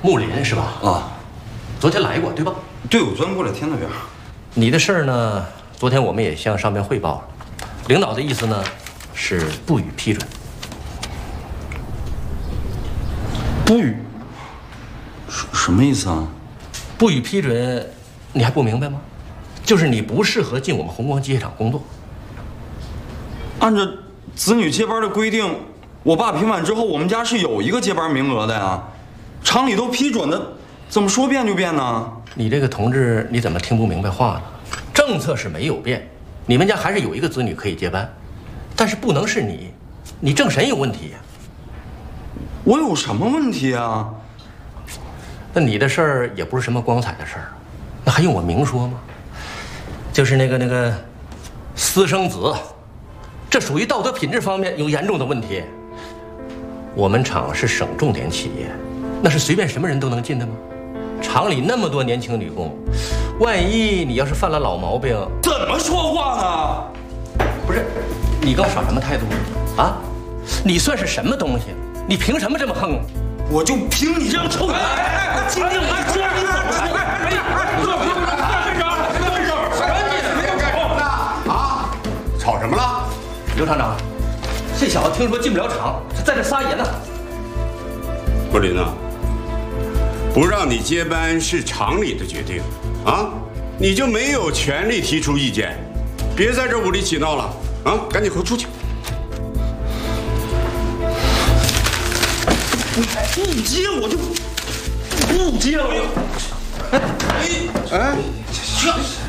木林是吧？ 啊， 昨天来过对吧？ 对，我昨天过来填的表。 你的事儿呢？昨天我们也向上面汇报了，领导的意思呢是不予批准。 不予？什么意思啊？ 不予批准，你还不明白吗？就是你不适合进我们红光机械厂工作。 按照子女接班的规定，我爸平反之后，我们家是有一个接班名额的呀，厂里都批准的，怎么说变就变呢？ 你这个同志，你怎么听不明白话呢？政策是没有变，你们家还是有一个子女可以接班，但是不能是你，你政审有问题呀。 我有什么问题啊？ 那你的事儿也不是什么光彩的事儿，那还用我明说吗？就是那个私生子，这属于道德品质方面有严重的问题。我们厂是省重点企业，那是随便什么人都能进的吗？厂里那么多年轻女工，万一你要是犯了老毛病， 怎么说话呢？ 不是，你跟我耍什么态度啊？你算是什么东西？你凭什么这么横？ 我就凭你这样臭人！今天我就抓你走！ 吵什么了？ 刘厂长，这小子听说进不了厂，在这撒野呢。 柏林啊，不让你接班是厂里的决定，啊，你就没有权利提出意见。别在这无理取闹了，啊，赶紧出去。 不接我就不接了。 哎，